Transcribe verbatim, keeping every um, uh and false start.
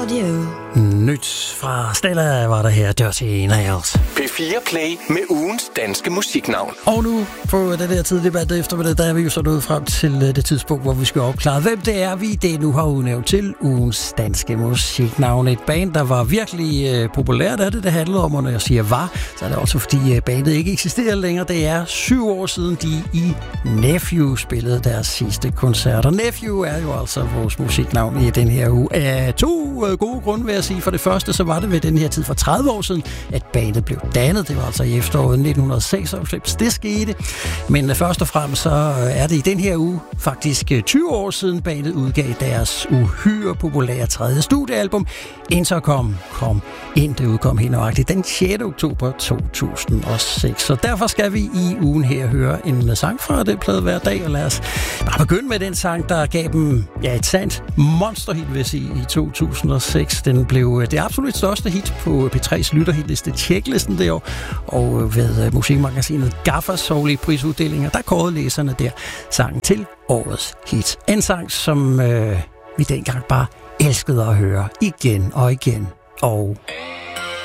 audio. Nyt fra Stella var der her, Dirty Nails. P fire Play med ugens danske musiknavn. Og nu på det der tidlige debat eftermiddag, der er vi jo så nået frem til det tidspunkt, hvor vi skal opklare, hvem det er, vi det nu har udnævnt til ugens danske musiknavn. Et band, der var virkelig øh, populært af det, det handlede om, og når jeg siger var, så er det også fordi øh, bandet ikke eksisterer længere. Det er syv år siden, de i Nephew spillede deres sidste koncert. Og Nephew er jo altså vores musiknavn i den her uge. Af to øh, gode grunde vil jeg sige. For det første, så var det ved den her tid for tredive år siden, at bandet blev dannet. Det var altså i efteråret nitten seksoghalvfems, det skete. Men først og fremmest så er det i den her uge faktisk tyve år siden bandet udgav deres uhyre populære tredje studiealbum. Intercom kom ind. Det udkom helt nøjagtigt den sjette oktober to tusind og seks. Så derfor skal vi i ugen her høre en sang fra det plade hver dag. Og lad os bare begynde med den sang, der gav dem ja, et sandt monsterhit, vil jeg sige, i to tusind og seks. Den blev det absolut største hit på P tre's lytterhitliste Tjeklisten det år. Og ved musikmagasinet Gaffers årlige prisuddelinger, der kårede læserne der sangen til årets hit. En sang, som øh, vi dengang bare elskede at høre igen og igen. Og